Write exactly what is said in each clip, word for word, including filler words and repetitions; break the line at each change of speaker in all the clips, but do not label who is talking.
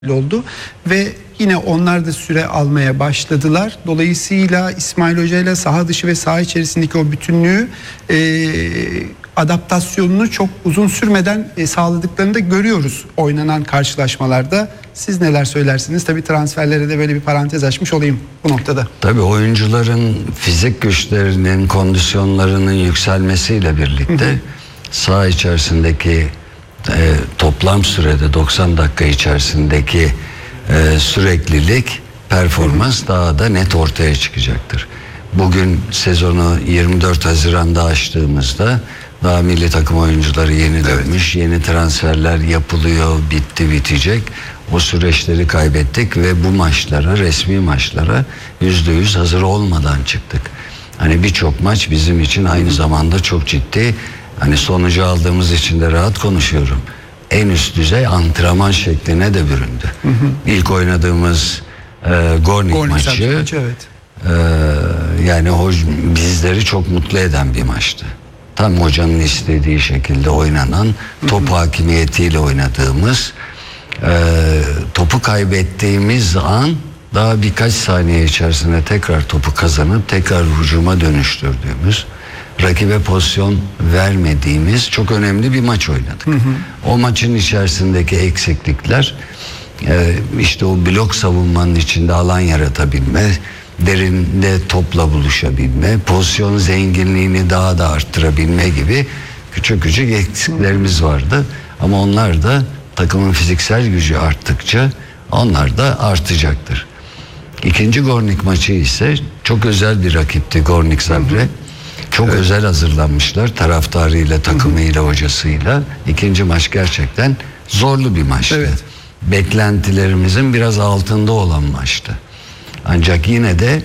oldu ve yine onlar da süre almaya başladılar. Dolayısıyla İsmail Hoca ile saha dışı ve saha içerisindeki o bütünlüğü, e, adaptasyonunu çok uzun sürmeden e, sağladıklarını da görüyoruz oynanan karşılaşmalarda. Siz neler söylersiniz? Tabii transferlere de böyle bir parantez açmış olayım bu noktada.
Tabii oyuncuların fizik güçlerinin, kondisyonlarının yükselmesiyle birlikte hı hı. saha içerisindeki E, toplam sürede doksan dakika içerisindeki e, süreklilik, performans daha da net ortaya çıkacaktır. Bugün sezonu yirmi dört Haziran'da açtığımızda daha milli takım oyuncuları yeni dönmüş, evet. yeni transferler yapılıyor, bitti bitecek. O süreçleri kaybettik ve bu maçlara, resmi maçlara yüzde yüz hazır olmadan çıktık. Hani birçok maç bizim için aynı zamanda çok ciddi. Hani sonucu aldığımız için de rahat konuşuyorum. En üst düzey antrenman şekline de büründü. Hı hı. İlk oynadığımız e, Gornik, Gornik maçı, maçı evet. e, yani hoş, bizleri çok mutlu eden bir maçtı. Tam hocanın istediği şekilde oynanan, top hı hı. hakimiyetiyle oynadığımız, e, topu kaybettiğimiz an daha birkaç saniye içerisinde tekrar topu kazanıp tekrar hücuma dönüştürdüğümüz, rakibe pozisyon vermediğimiz çok önemli bir maç oynadık. Hı hı. O maçın içerisindeki eksiklikler, e, işte o blok savunmanın içinde alan yaratabilme, derinde topla buluşabilme, pozisyon zenginliğini daha da arttırabilme gibi küçük küçük eksiklerimiz vardı. Ama onlar da takımın fiziksel gücü arttıkça onlar da artacaktır. İkinci Gornik maçı ise çok özel bir rakipti Gornik Zabrze. Hı hı. Çok evet. özel hazırlanmışlar taraftarıyla, takımıyla, hocasıyla. İkinci maç gerçekten zorlu bir maçtı. Evet. Beklentilerimizin biraz altında olan maçtı. Ancak yine de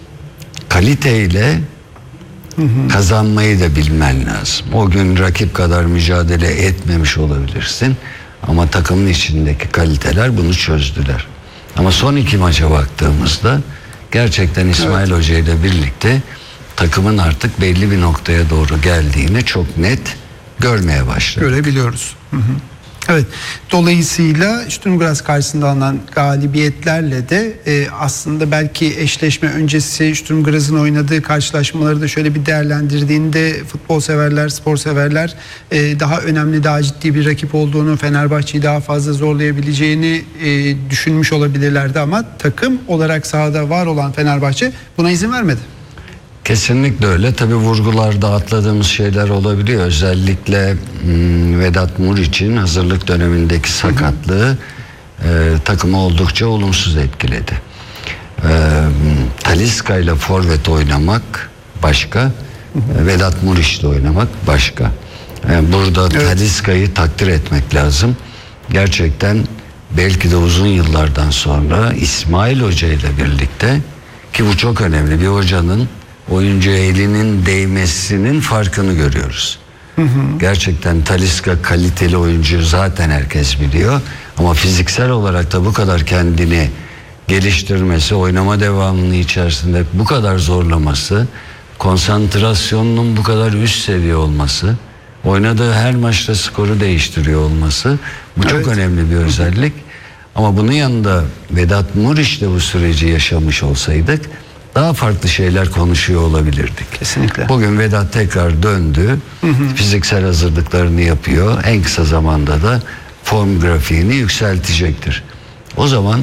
kaliteyle hı hı. kazanmayı da bilmen lazım. O gün rakip kadar mücadele etmemiş olabilirsin. Ama takımın içindeki kaliteler bunu çözdüler. Ama son iki maça baktığımızda gerçekten İsmail evet. Hoca ile birlikte takımın artık belli bir noktaya doğru geldiğini çok net görmeye başladık.
Görebiliyoruz. Hı hı. Evet. Dolayısıyla Sturm Graz karşısında alınan galibiyetlerle de e, aslında belki eşleşme öncesi Sturm Graz'ın oynadığı karşılaşmaları da şöyle bir değerlendirdiğinde futbol severler, spor severler e, daha önemli, daha ciddi bir rakip olduğunu, Fenerbahçe'yi daha fazla zorlayabileceğini e, düşünmüş olabilirlerdi ama takım olarak sahada var olan Fenerbahçe buna izin vermedi.
Kesinlikle öyle. Tabii vurgularda atladığımız şeyler olabiliyor. Özellikle hmm, Vedat Muriç'in hazırlık dönemindeki sakatlığı e, takımı oldukça olumsuz etkiledi. E, Talisca ile forvet oynamak başka, hı hı. Vedat Muriç ile oynamak başka. E, burada evet. Talisca'yı takdir etmek lazım. Gerçekten belki de uzun yıllardan sonra İsmail Hoca ile birlikte, ki bu çok önemli, bir hocanın oyuncu elinin değmesinin farkını görüyoruz. Hı hı. Gerçekten Talisca kaliteli oyuncu, zaten herkes biliyor. Ama fiziksel olarak da bu kadar kendini geliştirmesi, oynama devamının içerisinde bu kadar zorlaması, konsantrasyonunun bu kadar üst seviye olması, oynadığı her maçta skoru değiştiriyor olması, bu evet. çok önemli bir özellik. Hı hı. Ama bunun yanında Vedat Muriç'le bu süreci yaşamış olsaydık daha farklı şeyler konuşuyor olabilirdik.
Kesinlikle.
Bugün Vedat tekrar döndü. Hı hı. Fiziksel hazırlıklarını yapıyor. En kısa zamanda da form grafiğini yükseltecektir. O zaman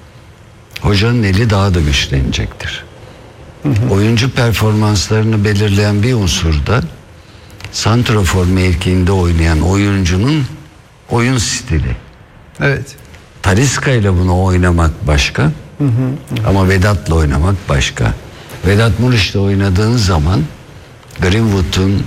hocanın eli daha da güçlenecektir. Hı hı. Oyuncu performanslarını belirleyen bir unsur da santrafor mevkiinde oynayan oyuncunun oyun stili.
Evet.
Talisca ile bunu oynamak başka. Hı hı, hı. Ama Vedat'la oynamak başka. Vedat Muriç'le oynadığın zaman Greenwood'un,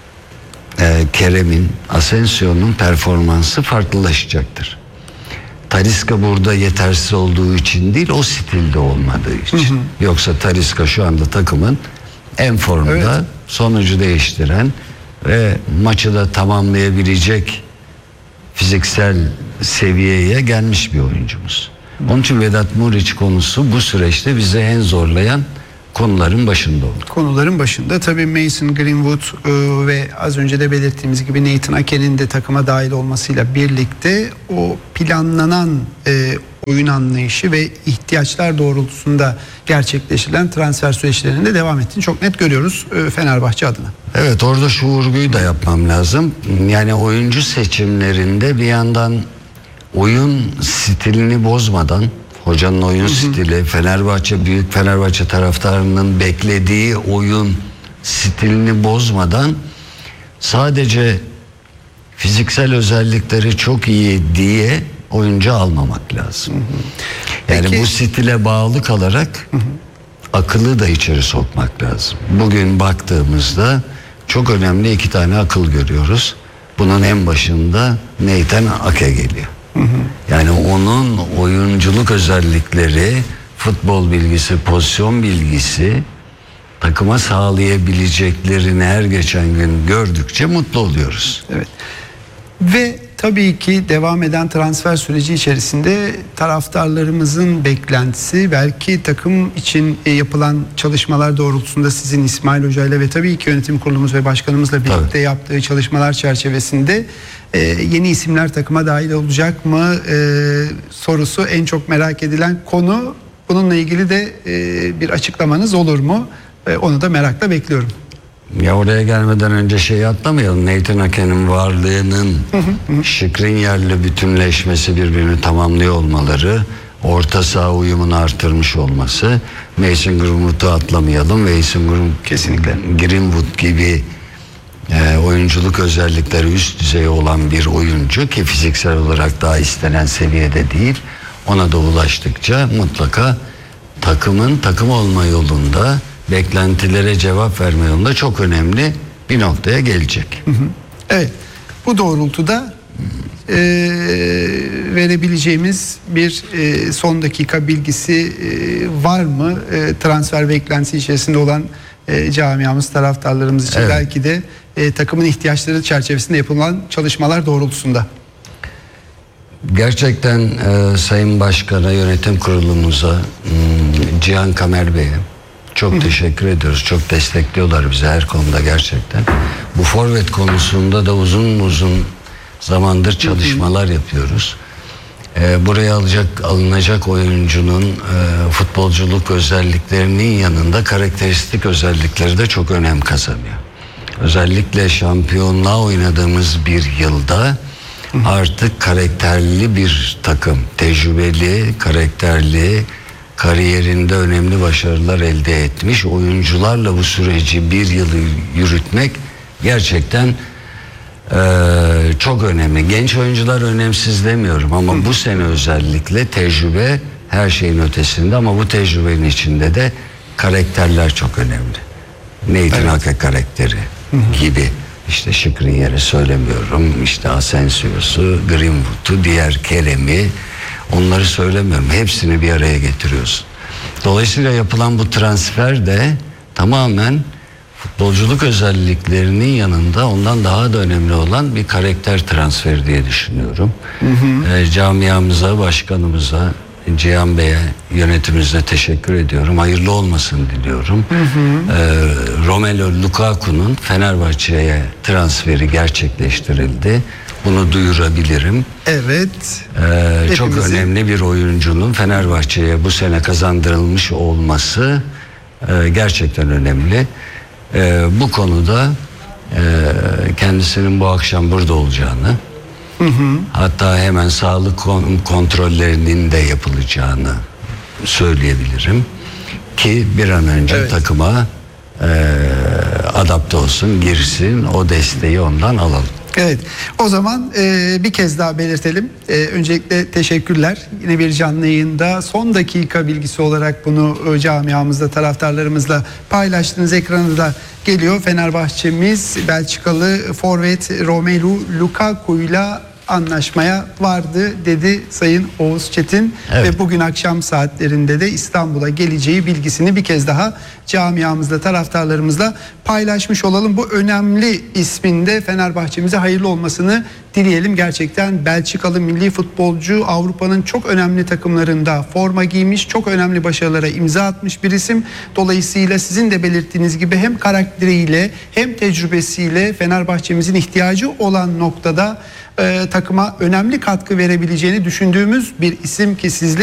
e, Kerem'in, Asensio'nun performansı farklılaşacaktır. Talisca burada yetersiz olduğu için değil, o stilde olmadığı için. Hı hı. Yoksa Talisca şu anda takımın en formda, evet. sonucu değiştiren ve maçı da tamamlayabilecek fiziksel seviyeye gelmiş bir oyuncumuz. Onun için Vedat Muriç konusu bu süreçte bize en zorlayan konuların başında oldu.
Konuların başında tabii Mason Greenwood e, ve az önce de belirttiğimiz gibi Nathan Ake'nin de takıma dahil olmasıyla birlikte o planlanan e, oyun anlayışı ve ihtiyaçlar doğrultusunda gerçekleştirilen transfer süreçlerinde devam ettiğini çok net görüyoruz Fenerbahçe adına.
Evet, orada şu vurguyu da yapmam lazım. Yani oyuncu seçimlerinde bir yandan oyun stilini bozmadan, hocanın oyun hı hı. stili, Fenerbahçe, büyük Fenerbahçe taraftarının beklediği oyun stilini bozmadan sadece fiziksel özellikleri çok iyi diye oyuncu almamak lazım. Hı hı. Yani Peki, bu stile bağlı kalarak hı hı. akıllı da içeri sokmak lazım. Bugün baktığımızda çok önemli iki tane akıl görüyoruz. Bunun en başında Nathan Ake geliyor. Hı hı. Yani onun oyunculuk özellikleri, futbol bilgisi, pozisyon bilgisi takıma sağlayabileceklerini her geçen gün gördükçe mutlu oluyoruz.
Evet. Ve tabii ki devam eden transfer süreci içerisinde taraftarlarımızın beklentisi, belki takım için yapılan çalışmalar doğrultusunda sizin İsmail Hoca ile ve tabii ki yönetim kurulumuz ve başkanımızla birlikte tabii. yaptığı çalışmalar çerçevesinde e, yeni isimler takıma dahil olacak mı e, sorusu en çok merak edilen konu. Bununla ilgili de e, bir açıklamanız olur mu? E, onu da merakla bekliyorum.
Ya oraya gelmeden önce şeyi atlamayalım. Nathan Ake'nin varlığının Skriniar'la bütünleşmesi, birbirini tamamlıyor olmaları, orta saha uyumunu artırmış olması. Mason Greenwood'u atlamayalım. Mason Greenwood kesinlikle Greenwood gibi e, oyunculuk özellikleri üst düzey olan bir oyuncu ki fiziksel olarak daha istenen seviyede değil. Ona da ulaştıkça mutlaka takımın takım olma yolunda, beklentilere cevap verme yolunda çok önemli bir noktaya gelecek.
Hı hı. Evet, bu doğrultuda e, verebileceğimiz bir e, son dakika bilgisi e, var mı? E, transfer beklentisi içerisinde olan e, camiamız, taraftarlarımız için evet. belki de e, takımın ihtiyaçları çerçevesinde yapılan çalışmalar doğrultusunda.
Gerçekten e, Sayın Başkan'a, yönetim kurulumuza, m, Cihan Kamer Bey'e çok Hı. teşekkür ediyoruz. Çok destekliyorlar bizi her konuda gerçekten. Bu forvet konusunda da uzun uzun zamandır çalışmalar Hı. yapıyoruz. Ee, buraya alacak alınacak oyuncunun e, futbolculuk özelliklerinin yanında karakteristik özellikleri de çok önem kazanıyor. Özellikle şampiyonluğa oynadığımız bir yılda Hı. artık karakterli bir takım, tecrübeli, karakterli, kariyerinde önemli başarılar elde etmiş oyuncularla bu süreci bir yıl yürütmek gerçekten e, çok önemli. Genç oyuncular önemsiz demiyorum ama Hı. bu sene özellikle tecrübe her şeyin ötesinde, ama bu tecrübenin içinde de karakterler çok önemli. Nathan evet. Ake karakteri Hı. gibi. İşte Skriniar'ı söylemiyorum, işte Asensio'su, Greenwood'u, diğer Kerem'i, onları söylemiyorum. Hepsini bir araya getiriyorsun. Dolayısıyla yapılan bu transfer de tamamen futbolculuk özelliklerinin yanında ondan daha da önemli olan bir karakter transferi diye düşünüyorum. Hı hı. E, camiamıza, başkanımıza, Cihan Bey'e, yönetimimize teşekkür ediyorum. Hayırlı olmasını diliyorum. Hı hı. E, Romelu Lukaku'nun Fenerbahçe'ye transferi gerçekleştirildi. Bunu duyurabilirim.
Evet.
Ee, çok önemli bir oyuncunun Fenerbahçe'ye bu sene kazandırılmış olması e, gerçekten önemli. E, bu konuda e, kendisinin bu akşam burada olacağını, hı hı. hatta hemen sağlık kontrollerinin de yapılacağını söyleyebilirim. Ki bir an önce evet. takıma e, adapte olsun, girsin, o desteği ondan alalım.
Evet, o zaman e, bir kez daha belirtelim. E, öncelikle teşekkürler. Yine bir canlı yayında son dakika bilgisi olarak bunu e, camiamızda, taraftarlarımızla paylaştığınız ekranda da geliyor. Fenerbahçemiz Belçikalı forvet Romelu Lukaku'yla anlaşmaya vardı dedi Sayın Oğuz Çetin. Evet. Ve bugün akşam saatlerinde de İstanbul'a geleceği bilgisini bir kez daha camiamızla, taraftarlarımızla paylaşmış olalım. Bu önemli isminde Fenerbahçemize hayırlı olmasını dileyelim. Gerçekten Belçikalı milli futbolcu, Avrupa'nın çok önemli takımlarında forma giymiş, çok önemli başarılara imza atmış bir isim. Dolayısıyla sizin de belirttiğiniz gibi hem karakteriyle hem tecrübesiyle Fenerbahçemizin ihtiyacı olan noktada e, takıma önemli katkı verebileceğini düşündüğümüz bir isim ki sizle